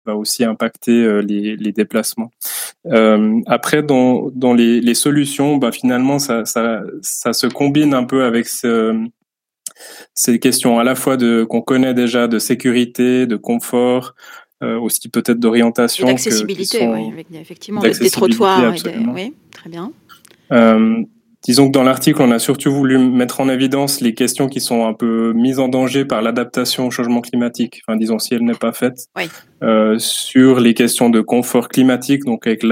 va aussi impacter les déplacements. Après, dans les solutions, finalement, ça se combine un peu avec ces questions à la fois qu'on connaît déjà de sécurité, de confort, aussi peut-être d'orientation, et d'accessibilité, oui, effectivement, des d'accessibilité, trottoirs, absolument. oui, très bien. Disons que dans l'article, on a surtout voulu mettre en évidence les questions qui sont un peu mises en danger par l'adaptation au changement climatique. Enfin, disons, si elle n'est pas faite, oui. Sur les questions de confort climatique, donc avec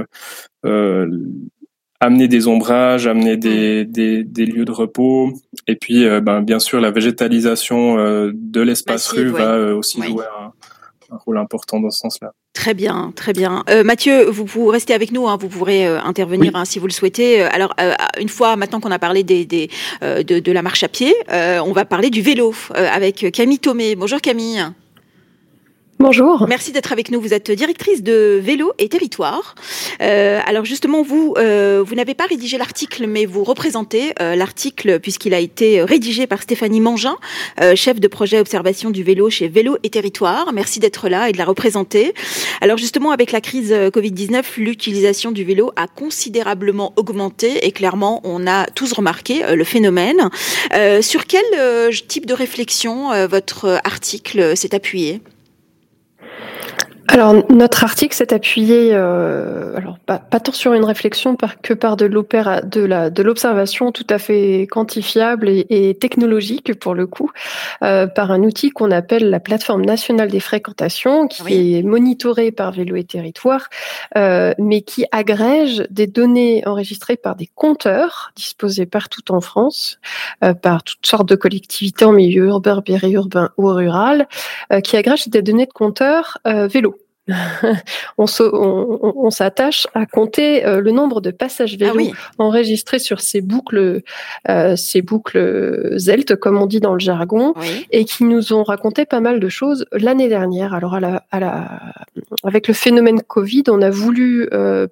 amener des ombrages, amener des lieux de repos, et puis bien sûr la végétalisation de l'espace Massive, rue va aussi jouer un rôle important dans ce sens-là. Très bien, très bien. Mathieu, vous restez avec nous, vous pourrez intervenir si vous le souhaitez. Alors, une fois maintenant qu'on a parlé de la marche à pied, on va parler du vélo avec Camille Thomé. Bonjour Camille. Bonjour. Merci d'être avec nous. Vous êtes directrice de Vélo et Territoire. Alors justement, vous n'avez pas rédigé l'article, mais vous représentez l'article puisqu'il a été rédigé par Stéphanie Mangin, chef de projet observation du vélo chez Vélo et Territoire. Merci d'être là et de la représenter. Alors justement, avec la crise Covid-19, l'utilisation du vélo a considérablement augmenté et clairement, on a tous remarqué le phénomène. Sur quel type de réflexion votre article s'est appuyé ? Alors, notre article s'est appuyé, pas tant sur une réflexion que par de l'observation tout à fait quantifiable et technologique pour le coup, par un outil qu'on appelle la plateforme nationale des fréquentations, qui est monitorée par Vélo et Territoire, mais qui agrège des données enregistrées par des compteurs disposés partout en France, par toutes sortes de collectivités en milieu urbain, périurbain ou rural, qui agrègent des données de compteurs vélo. On s'attache à compter le nombre de passages vélo enregistrés sur ces boucles ZELT, comme on dit dans le jargon, et qui nous ont raconté pas mal de choses l'année dernière. Alors avec le phénomène Covid, on a voulu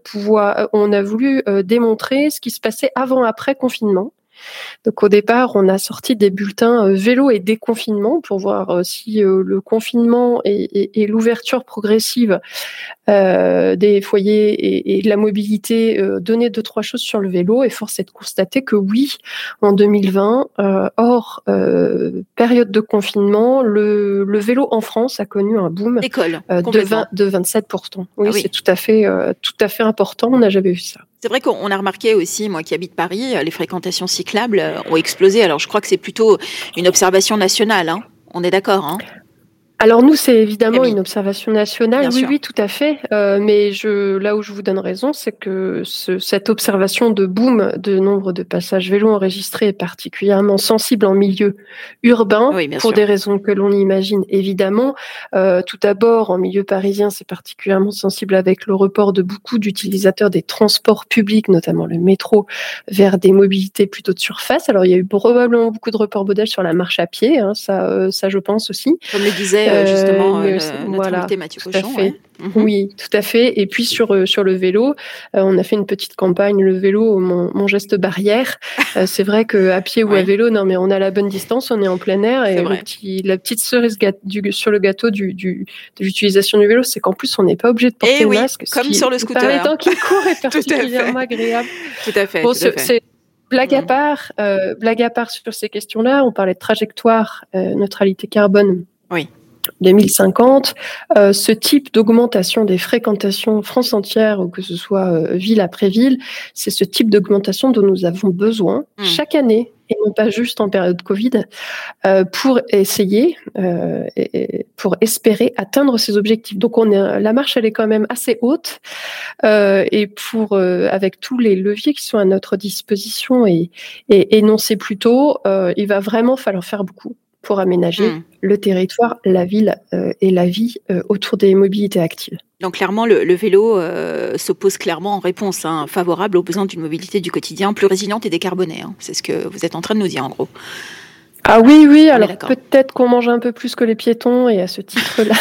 démontrer ce qui se passait avant-après confinement. Donc au départ, on a sorti des bulletins vélo et déconfinement pour voir si le confinement et l'ouverture progressive des foyers et de la mobilité donnaient 2-3 choses sur le vélo. Et force est de constater que oui, en 2020, hors période de confinement, le vélo en France a connu un boom de 27%. Oui, c'est tout à fait important. On n'a jamais vu ça. C'est vrai qu'on a remarqué aussi, moi qui habite Paris, les fréquentations cyclables ont explosé. Alors je crois que c'est plutôt une observation nationale, on est d'accord, Alors nous, c'est évidemment une observation nationale, Bien oui, tout à fait. Mais là où je vous donne raison, c'est que cette observation de boom de nombre de passages vélo enregistrés est particulièrement sensible en milieu urbain, pour des raisons que l'on imagine évidemment. Tout d'abord, en milieu parisien, c'est particulièrement sensible avec le report de beaucoup d'utilisateurs des transports publics, notamment le métro, vers des mobilités plutôt de surface. Alors il y a eu probablement beaucoup de reports modèles sur la marche à pied, ça je pense aussi. Comme le disait justement notre invité Mathieu Cochon. Oui, tout à fait. Et puis sur le vélo, on a fait une petite campagne, le vélo, mon geste barrière. C'est vrai qu'à pied ou à vélo, non mais on a la bonne distance, on est en plein air et la petite cerise sur le gâteau de l'utilisation du vélo, c'est qu'en plus on n'est pas obligé de porter le masque. Comme sur le scooter. Par les temps qui courent est particulièrement agréable. Tout à fait. Blague à part sur ces questions-là, on parlait de trajectoire neutralité carbone. 2050, ce type d'augmentation des fréquentations France entière, ou que ce soit ville après ville, c'est ce type d'augmentation dont nous avons besoin chaque année, et non pas juste en période Covid, pour espérer atteindre ces objectifs. Donc la marche, elle est quand même assez haute, et avec tous les leviers qui sont à notre disposition et énoncés plus tôt, il va vraiment falloir faire beaucoup pour aménager le territoire, la ville et la vie autour des mobilités actives. Donc clairement, le vélo s'oppose clairement en réponse favorable aux besoins d'une mobilité du quotidien plus résiliente et décarbonée. C'est ce que vous êtes en train de nous dire en gros. Ah oui, alors peut-être qu'on mange un peu plus que les piétons et à ce titre-là,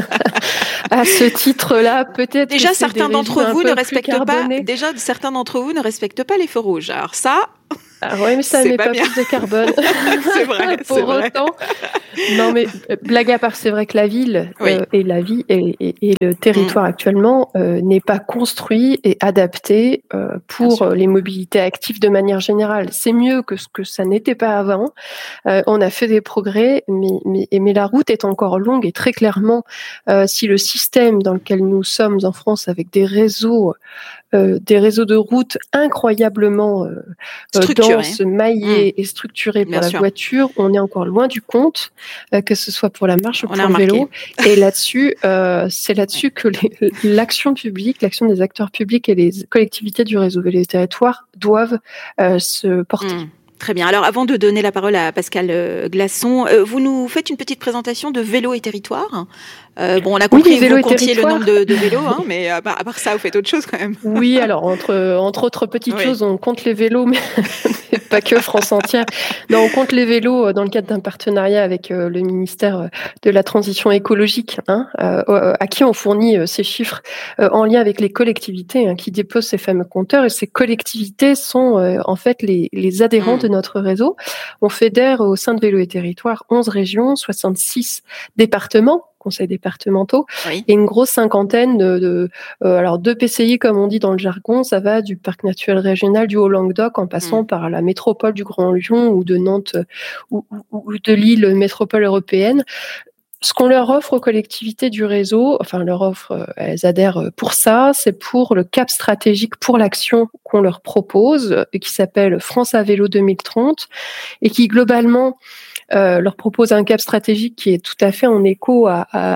peut-être. Déjà, certains d'entre vous ne respectent pas les feux rouges. Alors ça, Ah ouais, mais ça n'émet pas plus de carbone. C'est vrai. Pour autant. Non, mais blague à part, c'est vrai que la ville et la vie et le territoire actuellement n'est pas construit et adapté pour les mobilités actives de manière générale. C'est mieux que ce que ça n'était pas avant. On a fait des progrès, mais la route est encore longue et très clairement, si le système dans lequel nous sommes en France avec des réseaux de routes incroyablement denses, maillés et structurés pour la voiture, on est encore loin du compte, que ce soit pour la marche ou pour le vélo. Et là-dessus, c'est là-dessus que l'action publique, l'action des acteurs publics et les collectivités du réseau Vélo et Territoires doivent se porter. Très bien. Alors, avant de donner la parole à Pascal Glasson, vous nous faites une petite présentation de Vélo et Territoire. On a compris que vous comptiez le nombre de vélos, mais à part ça, vous faites autre chose quand même. Oui, alors entre autres petites choses, on compte les vélos, mais pas que France entière. Non, on compte les vélos dans le cadre d'un partenariat avec le ministère de la Transition écologique, à qui on fournit ces chiffres en lien avec les collectivités qui déposent ces fameux compteurs. Et ces collectivités sont en fait les adhérents de notre réseau. On fédère au sein de Vélo et Territoire 11 régions, 66 départements, conseils départementaux, et une grosse cinquantaine de PCI, comme on dit dans le jargon. Ça va du parc naturel régional du Haut-Languedoc en passant par la métropole du Grand Lyon ou de Nantes ou de Lille, métropole européenne. Ce qu'on leur offre aux collectivités du réseau, elles adhèrent pour ça, c'est pour le cap stratégique pour l'action qu'on leur propose, qui s'appelle France à vélo 2030, et qui globalement leur propose un cap stratégique qui est tout à fait en écho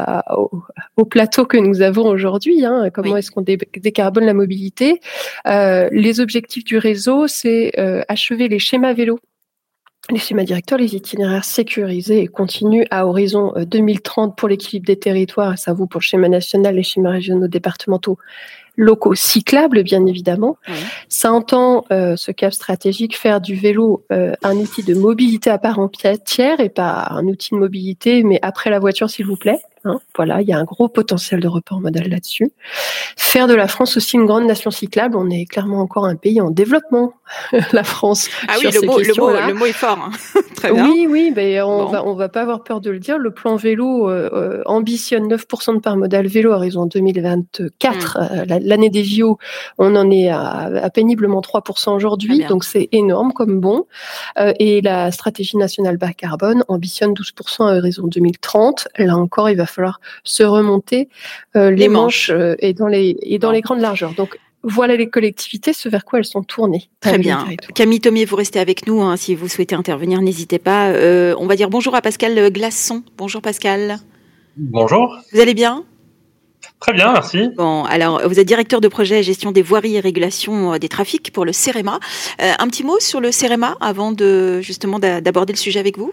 au plateau que nous avons aujourd'hui. Comment est-ce qu'on décarbone la mobilité ? Les objectifs du réseau, c'est achever les schémas vélo, les schémas directeurs, les itinéraires sécurisés et continus à horizon 2030 pour l'équilibre des territoires, et ça vaut pour le schéma national, les schémas régionaux, départementaux, locaux, cyclables bien évidemment. Ça entend, ce cap stratégique, faire du vélo un outil de mobilité à part entière et pas un outil de mobilité, mais après la voiture s'il vous plaît. Voilà, il y a un gros potentiel de report modal là-dessus. Faire de la France aussi une grande nation cyclable. On est clairement encore un pays en développement, la France. Ah oui, le mot est fort. Très bien. Oui, mais on va pas avoir peur de le dire. Le plan vélo ambitionne 9% de part modale vélo à horizon 2024. L'année des JO, on en est à péniblement 3% aujourd'hui, donc c'est énorme comme bon. Et la stratégie nationale bas carbone ambitionne 12% à horizon 2030. Là encore, il va falloir se remonter les manches et dans les grandes largeurs. Donc voilà les collectivités, ce vers quoi elles sont tournées. Très bien. Camille Thomier, vous restez avec nous. Si vous souhaitez intervenir, n'hésitez pas. On va dire bonjour à Pascal Glasson. Bonjour Pascal. Bonjour. Vous allez bien ? Très bien, merci. Bon, alors vous êtes directeur de projet gestion des voiries et régulation des trafics pour le CEREMA. Un petit mot sur le CEREMA avant d'aborder le sujet avec vous ?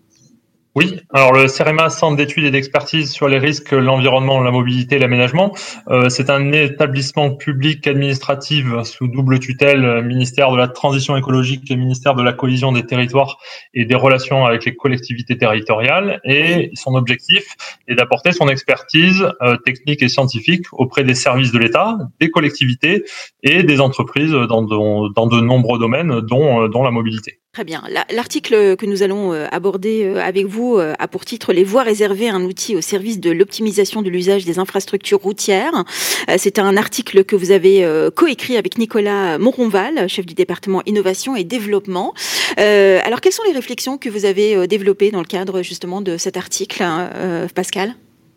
Oui, alors le CEREMA, Centre d'études et d'expertise sur les risques, l'environnement, la mobilité et l'aménagement, c'est un établissement public administratif sous double tutelle, ministère de la Transition écologique et ministère de la Cohésion des territoires et des relations avec les collectivités territoriales. Et son objectif est d'apporter son expertise technique et scientifique auprès des services de l'État, des collectivités et des entreprises dans de nombreux domaines, dont la mobilité. Très bien. L'article que nous allons aborder avec vous a pour titre « Les voies réservées, un outil au service de l'optimisation de l'usage des infrastructures routières ». C'est un article que vous avez coécrit avec Nicolas Moronval, chef du département Innovation et Développement. Alors, quelles sont les réflexions que vous avez développées dans le cadre justement de cet article, Pascal ?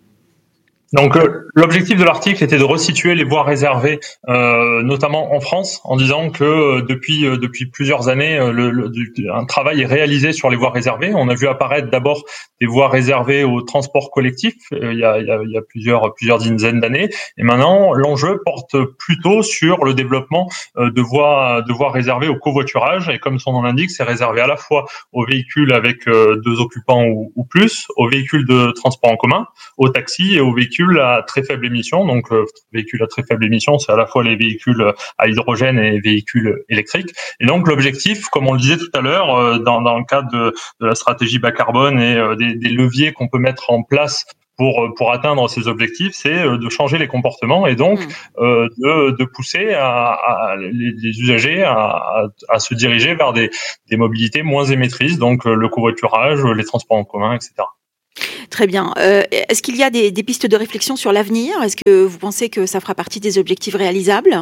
Donc l'objectif de l'article était de resituer les voies réservées, notamment en France, en disant que depuis plusieurs années, un travail est réalisé sur les voies réservées. On a vu apparaître d'abord des voies réservées au transport collectif il y a plusieurs dizaines d'années, et maintenant l'enjeu porte plutôt sur le développement de voies réservées au covoiturage. Et comme son nom l'indique, c'est réservé à la fois aux véhicules avec 2 occupants ou plus, aux véhicules de transport en commun, aux taxis et aux véhicules à très faible émission. Donc, véhicules à très faible émission, c'est à la fois les véhicules à hydrogène et les véhicules électriques. Et donc, l'objectif, comme on le disait tout à l'heure, dans le cadre de la stratégie bas carbone et des leviers qu'on peut mettre en place pour atteindre ces objectifs, c'est de changer les comportements et donc de pousser les usagers à se diriger vers des mobilités moins émettrices, donc le covoiturage, les transports en commun, etc. Très bien. Est-ce qu'il y a des pistes de réflexion sur l'avenir? Est-ce que vous pensez que ça fera partie des objectifs réalisables?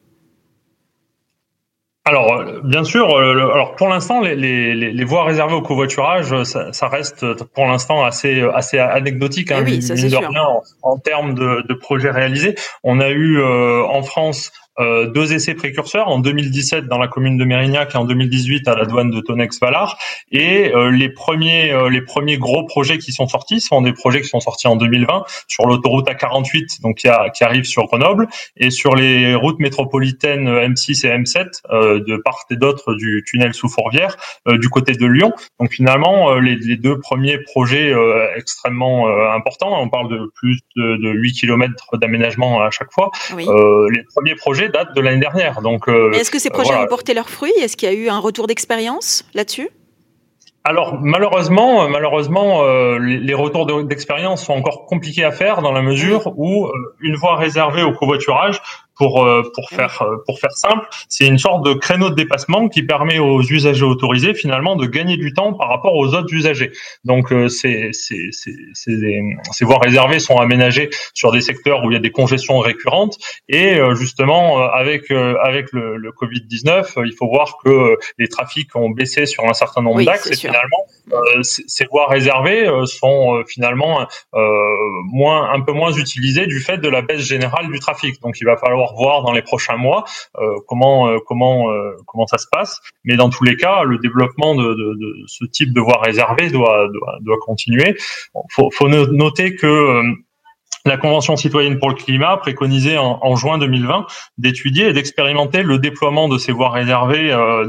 Alors, bien sûr. Alors, pour l'instant, les voies réservées au covoiturage, ça reste pour l'instant assez anecdotique, hein, oui, ça, mine de rien, en termes de projets réalisés. On a eu en France 2 essais précurseurs, en 2017 dans la commune de Mérignac et en 2018 à la douane de Tonnex-Valar. Et les premiers gros projets qui sont sortis sont des projets qui sont sortis en 2020 sur l'autoroute A48, donc qui arrive sur Grenoble, et sur les routes métropolitaines M6 et M7 de part et d'autre du tunnel sous Fourvière du côté de Lyon. Donc finalement, les 2 premiers projets extrêmement importants, on parle de plus de 8 km d'aménagement à chaque fois. Oui. Les premiers projets datent de l'année dernière. Donc, mais est-ce que ces projets ont porté leurs fruits? Est-ce qu'il y a eu un retour d'expérience là-dessus? Alors malheureusement, les retours d'expérience sont encore compliqués à faire dans la mesure où une voie réservée au covoiturage, pour faire simple, c'est une sorte de créneau de dépassement qui permet aux usagers autorisés finalement de gagner du temps par rapport aux autres usagers. Donc ces voies réservées sont aménagées sur des secteurs où il y a des congestions récurrentes et justement avec le Covid-19, il faut voir que les trafics ont baissé sur un certain nombre d'axes et finalement ces voies réservées sont finalement un peu moins utilisées du fait de la baisse générale du trafic. Donc il va falloir voir dans les prochains mois comment ça se passe, mais dans tous les cas le développement de ce type de voies réservées doit continuer. Faut noter que la Convention citoyenne pour le climat préconisait en juin 2020 d'étudier et d'expérimenter le déploiement de ces voies réservées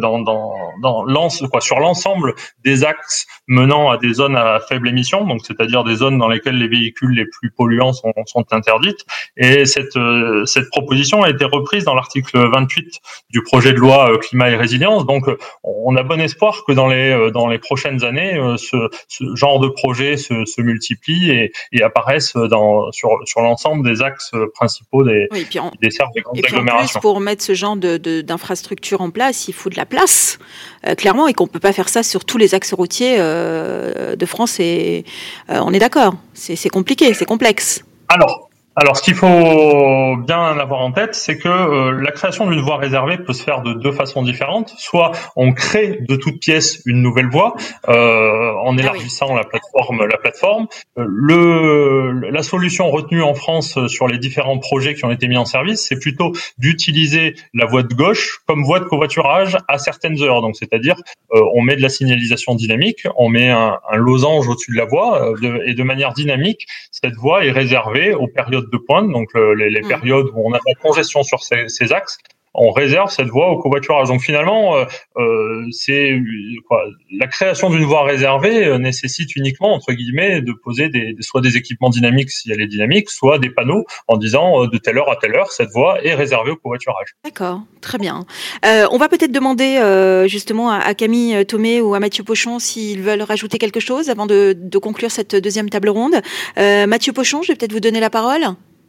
sur l'ensemble des axes menant à des zones à faible émission, donc c'est-à-dire des zones dans lesquelles les véhicules les plus polluants sont interdites. Et cette proposition a été reprise dans l'article 28 du projet de loi climat et résilience. Donc on a bon espoir que dans les prochaines années ce genre de projets se multiplient et apparaissent sur l'ensemble des axes principaux des desserts des grandes agglomérations. En plus, pour mettre ce genre d'infrastructure en place, il faut de la place, clairement, et qu'on ne peut pas faire ça sur tous les axes routiers de France. Et on est d'accord, c'est compliqué, c'est complexe. Alors, ce qu'il faut bien avoir en tête, c'est que la création d'une voie réservée peut se faire de 2 façons différentes. Soit on crée de toutes pièces une nouvelle voie en élargissant la plateforme. La solution retenue en France sur les différents projets qui ont été mis en service, c'est plutôt d'utiliser la voie de gauche comme voie de covoiturage à certaines heures. Donc, c'est-à-dire on met de la signalisation dynamique, on met un losange au-dessus de la voie et de manière dynamique, cette voie est réservée aux périodes de pointe, donc les périodes où on a de la congestion sur ces axes, on réserve cette voie au covoiturage. Donc finalement, la création d'une voie réservée nécessite uniquement, entre guillemets, de poser soit des équipements dynamiques si elle est dynamique, soit des panneaux en disant de telle heure à telle heure, cette voie est réservée au covoiturage. D'accord, très bien. On va peut-être demander justement à Camille Thomé ou à Mathieu Pochon s'ils veulent rajouter quelque chose avant de conclure cette deuxième table ronde. Mathieu Pochon, je vais peut-être vous donner la parole.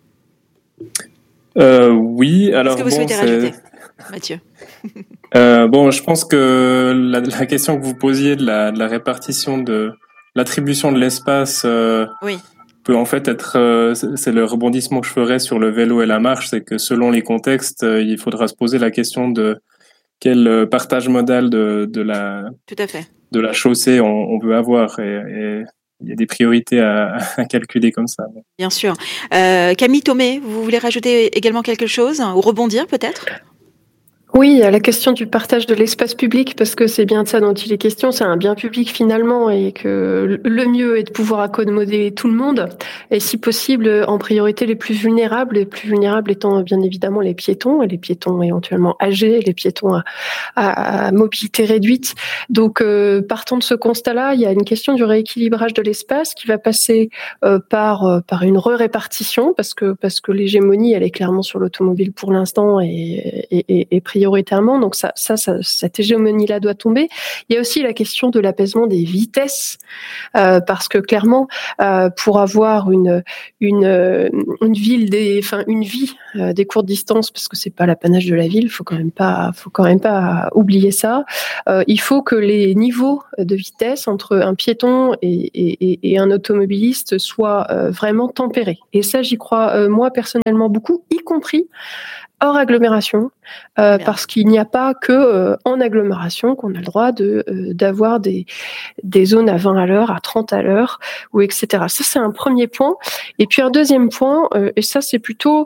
Oui, alors qu'est-ce que vous souhaitez rajouter, Mathieu? Je pense que la question que vous posiez de la répartition de l'attribution de l'espace peut en fait être, c'est le rebondissement que je ferais sur le vélo et la marche, c'est que selon les contextes, il faudra se poser la question de quel partage modal de la chaussée on veut avoir et il y a des priorités à calculer comme ça. Bien sûr. Camille Thomé, vous voulez rajouter également quelque chose ou rebondir peut-être ? Oui, à la question du partage de l'espace public, parce que c'est bien de ça dont il est question, c'est un bien public finalement, et que le mieux est de pouvoir accommoder tout le monde, et si possible en priorité les plus vulnérables étant bien évidemment les piétons éventuellement âgés, les piétons à mobilité réduite. Donc partant de ce constat-là, il y a une question du rééquilibrage de l'espace qui va passer par une répartition, parce que l'hégémonie elle est clairement sur l'automobile pour l'instant et prioritaire prioritairement. Donc cette hégémonie-là doit tomber. Il y a aussi la question de l'apaisement des vitesses, parce que clairement, pour avoir une vie des courtes distances, parce que c'est pas l'apanage de la ville, faut quand même pas oublier ça. Il faut que les niveaux de vitesse entre un piéton et un automobiliste soient vraiment tempérés. Et ça, j'y crois moi personnellement beaucoup, y compris hors agglomération, parce qu'il n'y a pas que en agglomération qu'on a le droit d'avoir des zones à 20 à l'heure, à 30 à l'heure, ou etc. Ça, c'est un premier point. Et puis un deuxième point, et ça, c'est plutôt...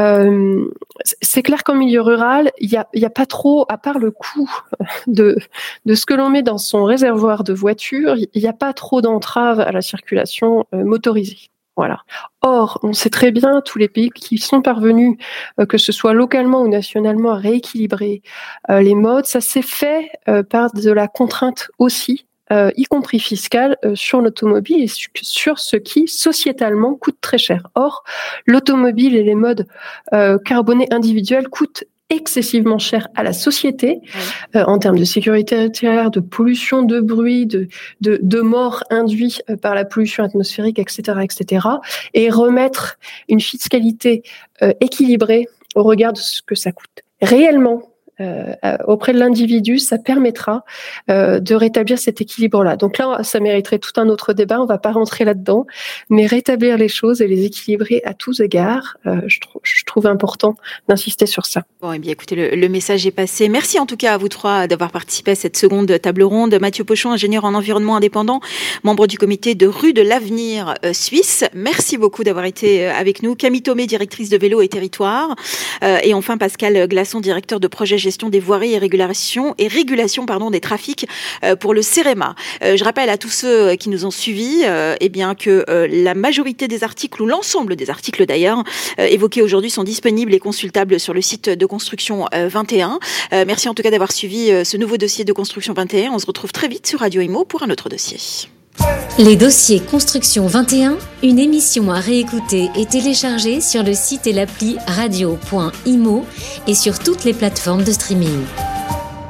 c'est clair qu'en milieu rural, il y a pas trop, à part le coût de ce que l'on met dans son réservoir de voiture, il n'y a pas trop d'entraves à la circulation motorisée. Voilà. Or, on sait très bien, tous les pays qui sont parvenus, que ce soit localement ou nationalement, à rééquilibrer les modes, ça s'est fait par de la contrainte aussi, y compris fiscale, sur l'automobile et sur ce qui, sociétalement, coûte très cher. Or, l'automobile et les modes carbonés individuels coûtent excessivement cher à la société, en termes de sécurité routière, de pollution, de bruit, de morts induits par la pollution atmosphérique, etc., etc. Et remettre une fiscalité équilibrée au regard de ce que ça coûte réellement auprès de l'individu, ça permettra de rétablir cet équilibre-là. Donc là, ça mériterait tout un autre débat, on ne va pas rentrer là-dedans, mais rétablir les choses et les équilibrer à tous égards, je trouve important d'insister sur ça. Bon, eh bien, écoutez, le message est passé. Merci en tout cas à vous trois d'avoir participé à cette seconde table ronde. Mathieu Pochon, ingénieur en environnement indépendant, membre du comité de Rue de l'Avenir Suisse. Merci beaucoup d'avoir été avec nous. Camille Thomé, directrice de Vélo et Territoire. Et enfin, Pascal Glasson, directeur de projet gestion des voiries et régulation des trafics pour le CEREMA. Je rappelle à tous ceux qui nous ont suivis que la majorité des articles, ou l'ensemble des articles d'ailleurs, évoqués aujourd'hui sont disponibles et consultables sur le site de Construction 21. Merci en tout cas d'avoir suivi ce nouveau dossier de Construction 21. On se retrouve très vite sur Radio Imo pour un autre dossier. Les dossiers Construction 21, une émission à réécouter et télécharger sur le site et l'appli radio.imo et sur toutes les plateformes de streaming.